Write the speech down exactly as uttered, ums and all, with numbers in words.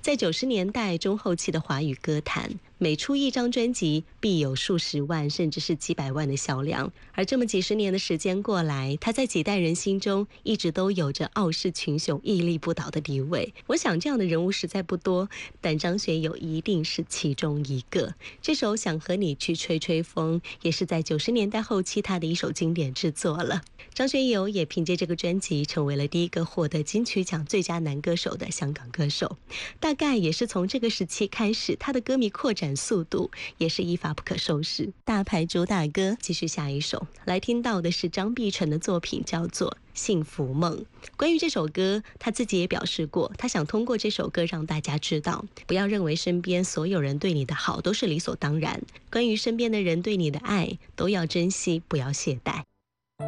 在九十年代中后期的华语歌坛，每出一张专辑必有数十万甚至是几百万的销量，而这么几十年的时间过来，他在几代人心中一直都有着傲视群雄、屹立不倒的地位。我想这样的人物实在不多，但张学友一定是其中一个。这首《想和你去吹吹风》也是在九十年代后期他的一首经典制作了。张学友也凭借这个专辑成为了第一个获得金曲奖最佳男歌手的香港歌手。大概也是从这个时期开始，他的歌迷扩展速度也是一发不可收拾。大牌主打歌继续下一首，来听到的是张碧晨的作品，叫做《幸福梦》。关于这首歌，他自己也表示过，他想通过这首歌让大家知道，不要认为身边所有人对你的好都是理所当然，关于身边的人对你的爱，都要珍惜，不要懈怠。